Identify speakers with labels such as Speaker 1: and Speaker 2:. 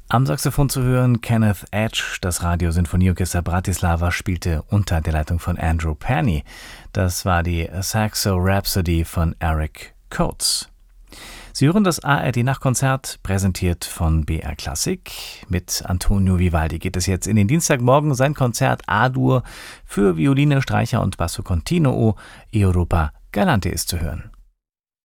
Speaker 1: Am Saxophon zu hören Kenneth Edge. Das Radiosinfonieorchester Bratislava spielte unter der Leitung von Andrew Penny. Das war die Saxo Rhapsody von Eric Coates. Sie hören das ARD-Nachtkonzert, präsentiert von BR Klassik. Mit Antonio Vivaldi geht es jetzt in den Dienstagmorgen. Sein Konzert A-Dur für Violine, Streicher und Basso Continuo Europa Galante ist zu hören.